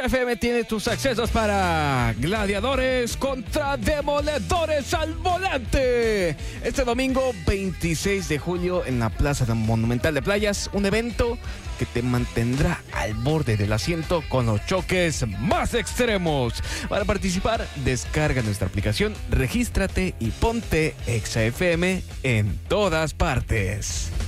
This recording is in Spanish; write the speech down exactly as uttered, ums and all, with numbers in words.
F M tiene tus accesos para Gladiadores contra Demoledores al Volante. Este domingo veintiséis de julio en la Plaza Monumental de Playas, un evento que te mantendrá al borde del asiento con los choques más extremos. Para participar, descarga nuestra aplicación, regístrate y ponte Exa F M en todas partes.